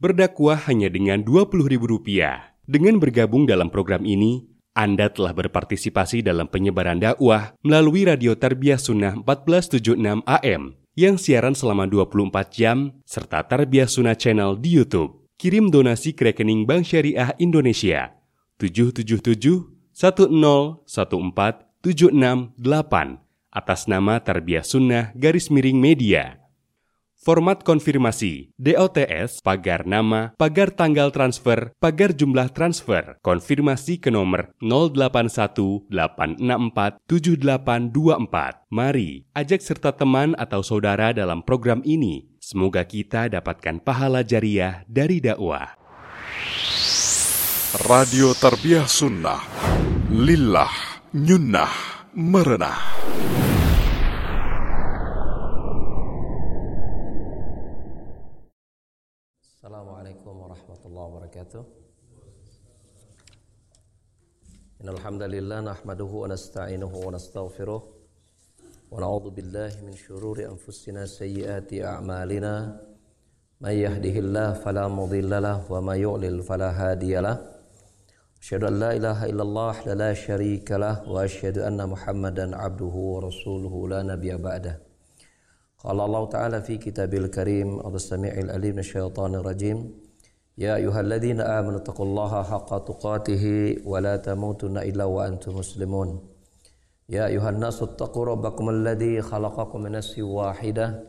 Berdakwah hanya dengan Rp20.000. Dengan bergabung dalam program ini, Anda telah berpartisipasi dalam penyebaran dakwah melalui Radio Tarbiyah Sunnah 1476 AM yang siaran selama 24 jam serta Tarbiyah Sunnah Channel di YouTube. Kirim donasi ke rekening Bank Syariah Indonesia 777-1014-768 atas nama Tarbiyah Sunnah _Media. Format konfirmasi, DOTS, pagar nama, pagar tanggal transfer, pagar jumlah transfer, konfirmasi ke nomor 0818647824. Mari, ajak serta teman atau saudara dalam program ini. Semoga kita dapatkan pahala jariah dari dakwah. Radio Tarbiyah Sunnah, lillah, nyunnah, merenah. Assalamualaikum warahmatullahi wabarakatuh. Innal hamdalillah nahmaduhu wa nasta'inuhu wa nastaghfiruh wa na'udzu billahi min shururi anfusina sayyiati a'malina may yahdihillahu fala mudilla lahu wa may yudlil fala hadiyalah. Asyhadu an la ilaha illallah la syarika lah wa asyhadu anna Muhammadan abduhu wa rasuluhu la nabiyya ba'dah. Qala Allah Ta'ala fi kitabil karim as-sami'il alim minasyaitonir rajim. Ya ayyuhalladzina amanu taqullaha haqqa tuqatih wa la tamutunna illa wa antum muslimun. Ya ayyuhan nasu taqu rabbakum alladzi khalaqakum min nafsin wahidah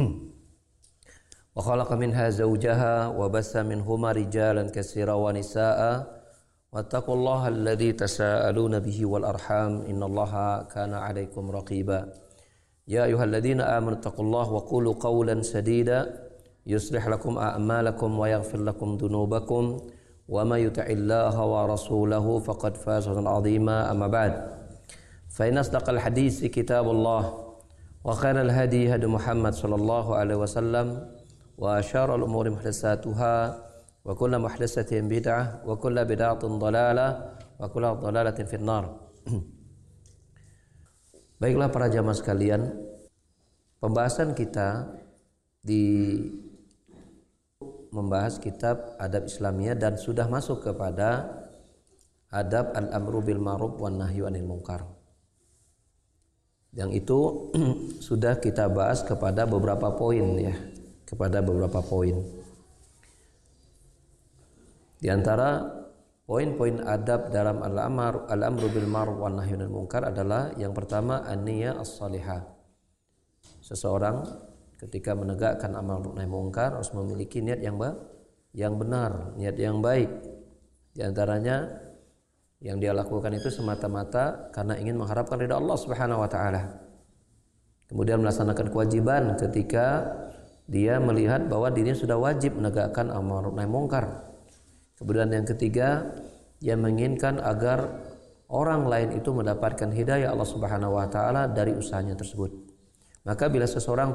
wa khalaqa minha zawjaha wa bassa minhuma rijalan katsiran wa nisaa'a wattaqullaha alladzi tasaaluna bihi wal arham innallaha kana 'alaikum raqiba. Ya ayyuhalladzina amanu taqullaha wa qulu qawlan sadida yuslih lakum a'malakum wa yaghfir lakum dhunubakum wa may yuti'illaha wa rasulahu faqad faza fawzan 'azima. Amma ba'd. Fa inna asdaqal haditsi kitabullah wa khairal hadi hadi Muhammad sallallahu alaihi wasallam wa syarrul umuri muhdatsatuha wa kullu muhdatsatin bid'ah wa kullu bid'atin dhalalah wa kullu dhalalatin finnar. Baiklah para jamaah sekalian, pembahasan kita membahas kitab Adab Islamiyah dan sudah masuk kepada Adab Al-Amru Bil Ma'ruf Wan Nahyu Anil Munkar. Yang itu sudah kita bahas kepada beberapa poin ya, Di antara poin-poin adab dalam al-amru bil ma'ruf wan nahyi anil munkar adalah yang pertama an-niyah as-salihah. Seseorang ketika menegakkan amar ma'ruf nahi munkar harus memiliki niat yang benar, niat yang baik. Di antaranya yang dia lakukan itu semata-mata karena ingin mengharapkan ridha Allah Subhanahu wa taala. Kemudian melaksanakan kewajiban ketika dia melihat bahwa dirinya sudah wajib menegakkan amar ma'ruf nahi munkar. Kemudian yang ketiga, dia menginginkan agar orang lain itu mendapatkan hidayah Allah Subhanahu wa taala dari usahanya tersebut. Maka bila seseorang